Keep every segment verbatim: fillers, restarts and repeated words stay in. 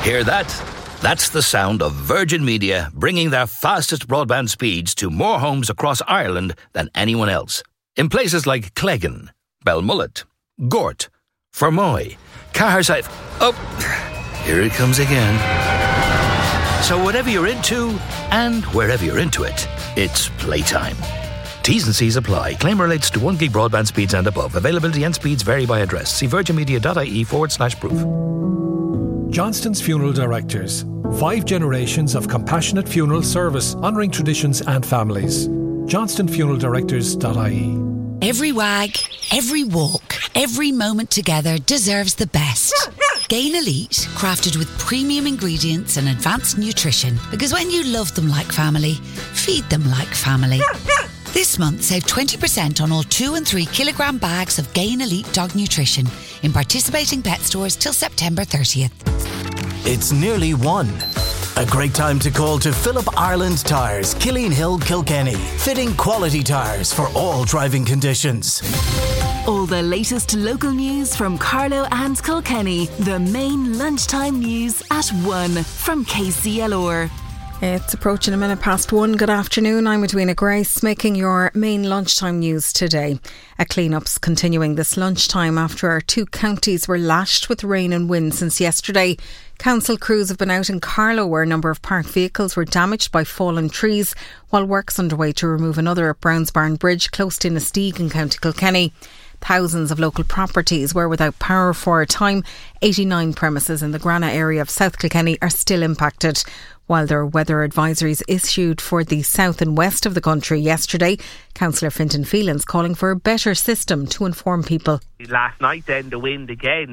Hear that? That's the sound of Virgin Media bringing their fastest broadband speeds to more homes across Ireland than anyone else. In places like Cleggan, Belmullet, Gort, Fermoy, Caherside... Oh, here it comes again. So whatever you're into, and wherever you're into it, it's playtime. T's and C's apply. Claim relates to one gig broadband speeds and above. Availability and speeds vary by address. See virginmedia.ie forward slash proof. Johnston's Funeral Directors. Five generations of compassionate funeral service, honouring traditions and families. johnston funeral directors dot I E. Every wag, every walk, every moment together deserves the best. Gain Elite, crafted with premium ingredients and advanced nutrition. Because when you love them like family, feed them like family. This month, save twenty percent on all two and three kilogram bags of Gain Elite dog nutrition in participating pet stores till September thirtieth. It's nearly one. A great time to call to Phillip Ireland Tyres, Killeen Hill, Kilkenny. Fitting quality tyres for all driving conditions. All the latest local news from Carlow and Kilkenny. The main lunchtime news at one from K C L R. It's approaching a minute past one. Good afternoon. I'm Edwina Grace, making your main lunchtime news today. A clean-up's continuing this lunchtime after our two counties were lashed with rain and wind since yesterday. Council crews have been out in Carlow where a number of parked vehicles were damaged by fallen trees, while work's underway to remove another at Brownsbarn Bridge close to Innisteag in County Kilkenny. Thousands of local properties were without power for a time. eighty-nine premises in the Grana area of South Kilkenny are still impacted. While there are weather advisories issued for the south and west of the country yesterday, Councillor Fintan Phelan's calling for a better system to inform people. Last night then the wind again,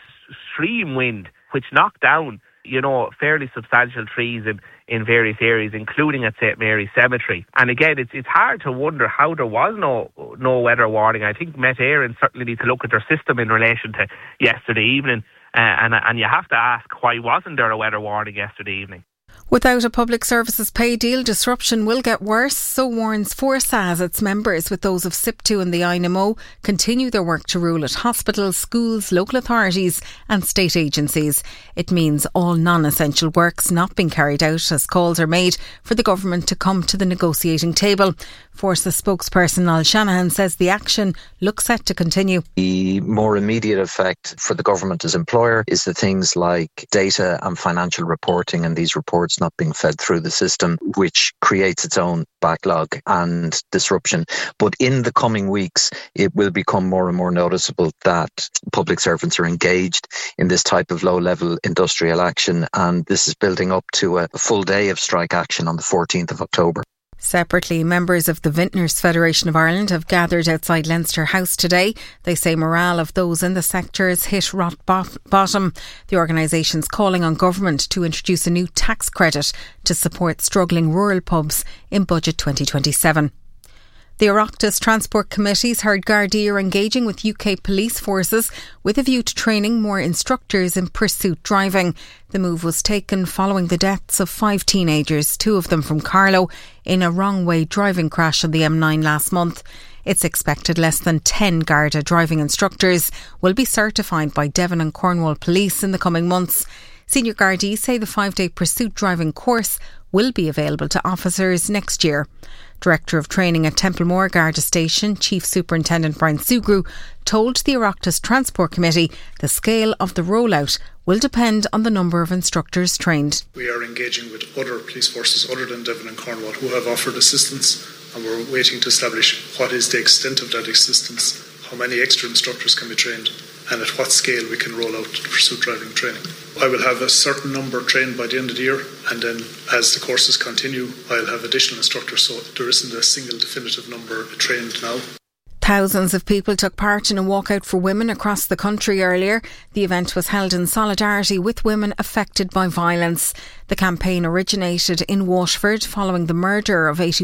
extreme wind, which knocked down, you know, fairly substantial trees in, in various areas, including at Saint Mary's Cemetery. And again, it's it's hard to wonder how there was no no weather warning. I think Met Éireann certainly need to look at their system in relation to yesterday evening. Uh, and, and you have to ask, why wasn't there a weather warning yesterday evening? Without a public services pay deal, disruption will get worse, so warns Forsas its members, with those of SIPTU and the I N M O continue their work to rule at hospitals, schools, local authorities and state agencies. It means all non-essential works not being carried out as calls are made for the government to come to the negotiating table. Forsas spokesperson Al Shanahan says the action looks set to continue. The more immediate effect for the government as employer is the things like data and financial reporting and these reports not being fed through the system, which creates its own backlog and disruption. But in the coming weeks, it will become more and more noticeable that public servants are engaged in this type of low-level industrial action, and this is building up to a full day of strike action on the fourteenth of October. Separately, members of the Vintners Federation of Ireland have gathered outside Leinster House today. They say morale of those in the sector has hit rock bottom. The organisation's calling on government to introduce a new tax credit to support struggling rural pubs in Budget twenty twenty-seven. The Oireachtas Transport Committees heard Gardaí are engaging with U K police forces with a view to training more instructors in pursuit driving. The move was taken following the deaths of five teenagers, two of them from Carlow, in a wrong-way driving crash on the M nine last month. It's expected less than ten Garda driving instructors will be certified by Devon and Cornwall Police in the coming months. Senior Gardaí say the five-day pursuit driving course will be available to officers next year. Director of Training at Templemore Garda Station, Chief Superintendent Brian Sugru, told the Oireachtas Transport Committee the scale of the rollout will depend on the number of instructors trained. We are engaging with other police forces other than Devon and Cornwall who have offered assistance, and we're waiting to establish what is the extent of that assistance, how many extra instructors can be trained, and at what scale we can roll out pursuit driving training. I will have a certain number trained by the end of the year, and then as the courses continue, I'll have additional instructors, so there isn't a single definitive number trained now. Thousands of people took part in a walkout for women across the country earlier. The event was held in solidarity with women affected by violence. The campaign originated in Waterford following the murder of eighty